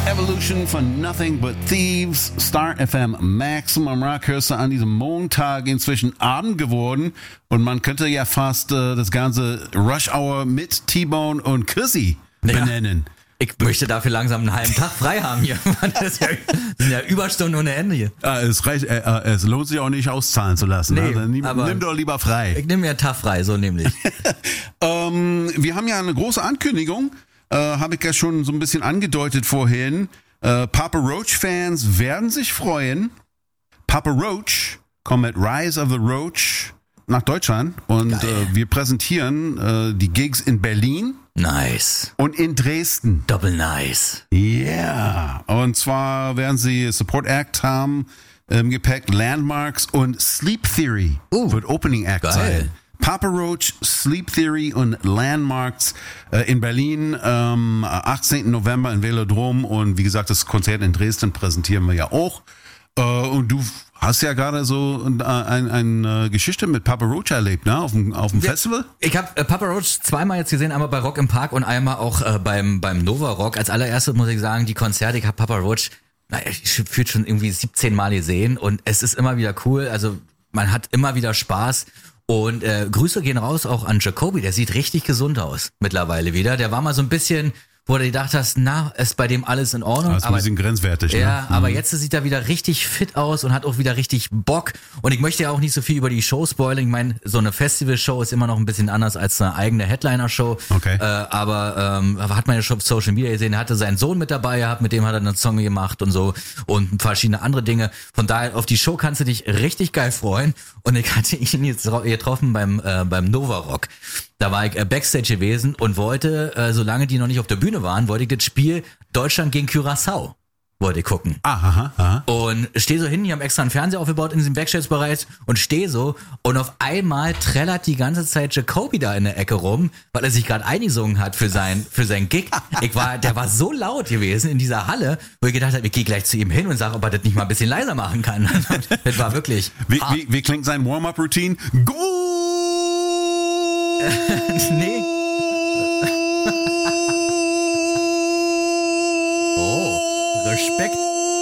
Evolution von Nothing But Thieves, Star FM Maximum Rock hörst du an diesem Montag inzwischen Abend geworden und man könnte ja fast das ganze Rush Hour mit T-Bone und Chrissy benennen. Ich möchte dafür langsam einen halben Tag frei haben hier. Das sind ja Überstunden ohne Ende hier. Es lohnt sich auch nicht auszahlen zu lassen. Nee, also nimm doch lieber frei. Ich nehme mir einen Tag frei, so nämlich. Wir haben ja eine große Ankündigung. Habe ich ja schon so ein bisschen angedeutet vorhin. Papa Roach-Fans werden sich freuen. Papa Roach kommt mit Rise of the Roach nach Deutschland und wir präsentieren die Gigs in Berlin. Nice. Und in Dresden. Double nice. Yeah. Und zwar werden sie Support Act haben im Gepäck, Landmarks und Sleep Theory wird Opening Act sein. Papa Roach, Sleep Theory und Landmarks in Berlin am 18. November in Velodrom und wie gesagt, das Konzert in Dresden präsentieren wir ja auch. Und du hast ja gerade so eine Geschichte mit Papa Roach erlebt, ne? Auf dem Festival? Ich habe Papa Roach zweimal jetzt gesehen, einmal bei Rock im Park und einmal auch beim Nova Rock. Als allererstes muss ich sagen, die Konzerte, ich habe Papa Roach, ich fühlt schon irgendwie 17 Mal gesehen und es ist immer wieder cool. Also man hat immer wieder Spaß. Und Grüße gehen raus auch an Jacoby, der sieht richtig gesund aus mittlerweile wieder. Der war mal so ein bisschen, wo du gedacht hast, ist bei dem alles in Ordnung. Das ist ein bisschen grenzwertig. Ja, ne? aber jetzt sieht er wieder richtig fit aus und hat auch wieder richtig Bock. Und ich möchte ja auch nicht so viel über die Show spoilern. Ich meine, so eine Festival-Show ist immer noch ein bisschen anders als eine eigene Headliner-Show. Okay. Aber hat man ja schon auf Social Media gesehen, er hatte seinen Sohn mit dabei gehabt, mit dem hat er einen Song gemacht und so und verschiedene andere Dinge. Von daher, auf die Show kannst du dich richtig geil freuen. Und ich hatte ihn jetzt getroffen beim Nova Rock. Da war ich Backstage gewesen und wollte, solange die noch nicht auf der Bühne waren, wollte ich das Spiel Deutschland gegen Curaçao wollte ich gucken. Aha. Und stehe so hin, die haben extra einen Fernseher aufgebaut in diesem Backstage-Bereich und stehe so und auf einmal trällert die ganze Zeit Jacoby da in der Ecke rum, weil er sich gerade eingesungen hat für sein Gig. Der war so laut gewesen in dieser Halle, wo ich gedacht habe, ich gehe gleich zu ihm hin und sage, ob er das nicht mal ein bisschen leiser machen kann. Das war wirklich... Wie klingt sein Warm-Up-Routine? Gut! Nee. Respekt.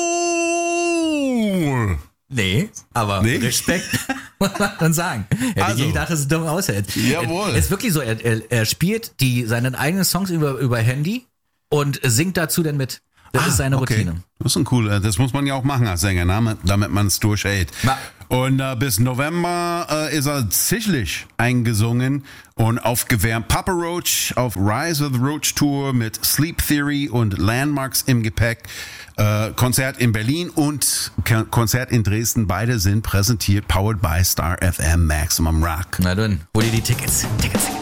Nee, aber Respekt muss man dann sagen. Hätte ich gedacht, dass es dumm aushält. Jawohl. Es ist wirklich so, er spielt seine eigenen Songs über Handy und singt dazu dann mit. Das ist seine Routine. Das ist ein cool. Das muss man ja auch machen als Sänger, damit man es durchhält. Und bis November ist er sicherlich eingesungen und aufgewärmt. Papa Roach auf Rise of the Roach Tour mit Sleep Theory und Landmarks im Gepäck. Konzert in Berlin und Konzert in Dresden. Beide sind präsentiert, powered by Star FM Maximum Rock. Na dann, hol dir die Tickets.